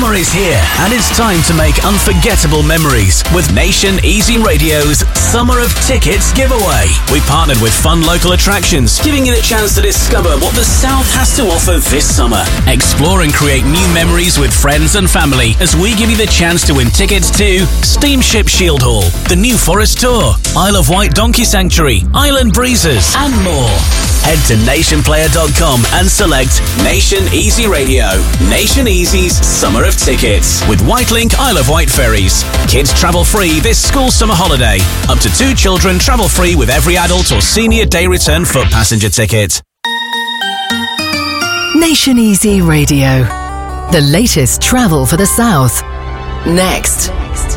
Summer is here, and it's time to make unforgettable memories with Nation Easy Radio's Summer of Tickets giveaway. We partnered with fun local attractions, giving you the chance to discover what the South has to offer this summer. Explore and create new memories with friends and family as we give you the chance to win tickets to Steamship Shield Hall, the New Forest Tour, Isle of Wight Donkey Sanctuary, Island Breezes, and more. Head to nationplayer.com and select Nation Easy Radio. Nation Easy's Summer of Tickets with Whitelink Isle of Wight ferries. Kids travel free this school summer holiday. Up to 2 children travel free with every adult or senior day return foot passenger ticket. Nation Easy Radio. The latest travel for the South. Next.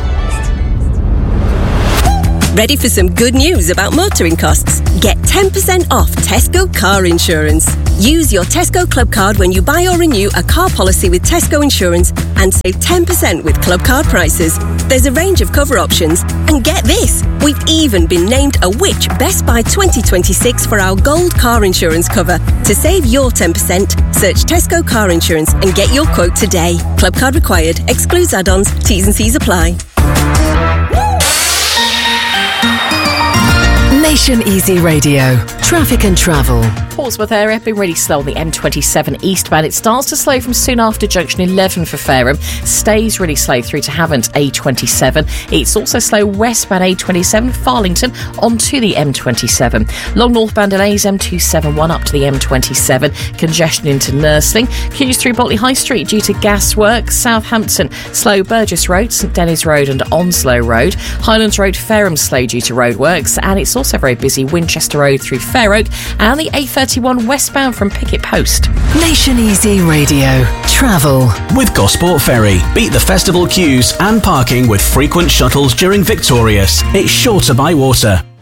Ready for some good news about motoring costs? Get 10% off Tesco car insurance. Use your Tesco Club card when you buy or renew a car policy with Tesco Insurance and save 10% with Club card prices. There's a range of cover options. And get this, we've even been named a Which Best Buy 2026 for our gold car insurance cover. To save your 10%, search Tesco Car Insurance and get your quote today. Club card required. Excludes add-ons. T's and C's apply. Nation Easy Radio. Traffic and travel. Portsmouth area been really slow on the M27 eastbound. It starts to slow from soon after junction 11 for Fareham. Stays really slow through to Havant A27. It's also slow westbound A27 Farlington onto the M27. Long northbound delays M271 up to the M27. Congestion into Nursling. Queues through Botley High Street due to gas work. Southampton slow Burgess Road, St Denis Road and Onslow Road. Highlands Road Fareham slow due to roadworks, and it's also very busy Winchester Road through Fair Oak and the A31 westbound from Picket Post. Nation Easy Radio. Travel. With Gosport Ferry, beat the festival queues and parking with frequent shuttles during Victorious. It's shorter by water.